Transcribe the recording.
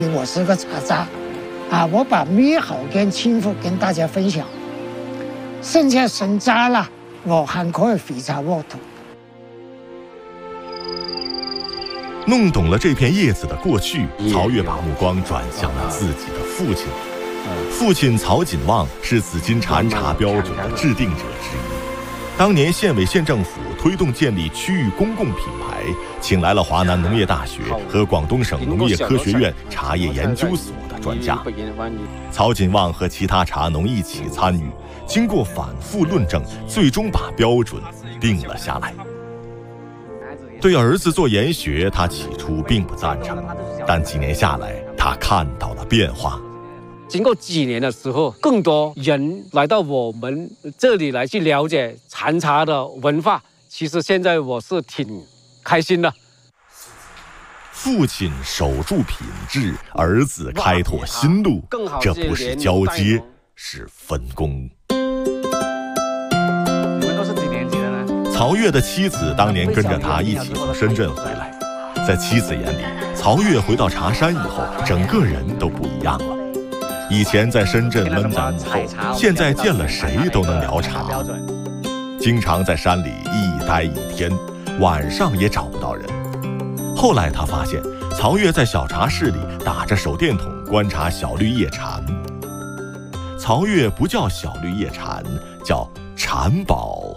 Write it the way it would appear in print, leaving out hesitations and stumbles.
我是个茶渣我把美好跟幸福跟大家分享，剩下剩渣啦，我还可以废茶沃土。 弄懂了这片叶子的过去，曹越把目光转向了自己的父亲。父亲曹锦旺是紫金禅茶标准的制定者之一。当年县委县政府推动建立区域公共品牌，请来了华南农业大学和广东省农业科学院茶叶研究所的专家。曹锦旺和其他茶农一起参与，经过反复论证，最终把标准定了下来。对儿子做研学，他起初并不赞成，但几年下来，他看到了变化。 经过几年的时候，更多人来到我们这里来去了解禅茶的文化。其实现在我是挺开心的。 父亲守住品质，儿子开拓新路，这不是交接，是分工。 你们都是几年级的呢？ 曹越的妻子当年跟着他一起从深圳回来，在妻子眼里，曹越回到茶山以后，整个人都不一样了。以前在深圳闷在幕后，现在见了谁都能聊茶，经常在山里一待一天，晚上也找不到人。后来他发现，曹越在小茶室里打着手电筒观察小绿叶蝉。曹越不叫小绿叶蝉，叫蝉宝。